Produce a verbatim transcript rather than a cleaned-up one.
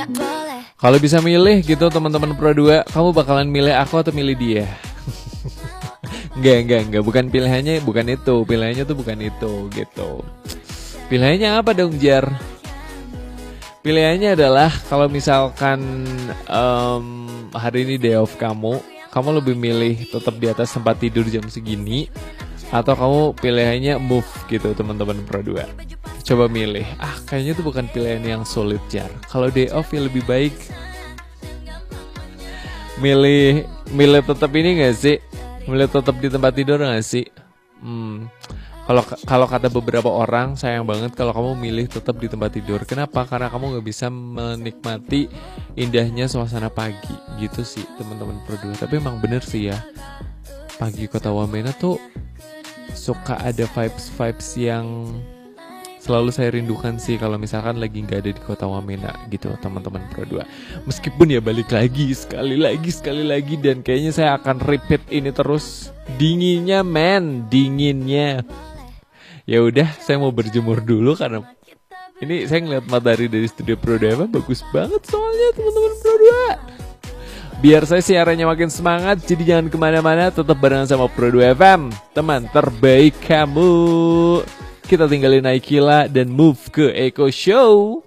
Kalau bisa milih gitu teman-teman Pro dua, kamu bakalan milih aku atau milih dia? Enggak, enggak, enggak, bukan pilihannya, bukan itu. Pilihannya tuh bukan itu gitu. Pilihannya apa dong, Jar? Pilihannya adalah kalau misalkan um, hari ini day off kamu, kamu lebih milih tetap di atas tempat tidur jam segini, atau kamu pilihannya move gitu teman-teman Pro dua. Coba milih. Ah, kayaknya itu bukan pilihan yang sulit, Jar. Kalau day off ya lebih baik milih milih tetap ini gak sih? Milih tetap di tempat tidur gak sih? Hmm. Kalau kalau kata beberapa orang, sayang banget kalau kamu milih tetap di tempat tidur. Kenapa? Karena kamu nggak bisa menikmati indahnya suasana pagi, gitu sih teman-teman Pro dua. Tapi emang bener sih ya, pagi Kota Wamena tuh suka ada vibes-vibes yang selalu saya rindukan sih kalau misalkan lagi nggak ada di Kota Wamena gitu teman-teman Pro dua. Meskipun ya balik lagi sekali lagi sekali lagi dan kayaknya saya akan repeat ini terus. Dinginnya men, dinginnya. Ya udah, saya mau berjemur dulu karena ini saya ngeliat matahari dari studio Pro dua bagus banget soalnya teman-teman Pro dua. Biar saya siarannya makin semangat, jadi jangan kemana-mana, tetap barengan sama Pro dua F M, teman terbaik kamu. Kita tinggalin Aikila dan move ke Eko Show.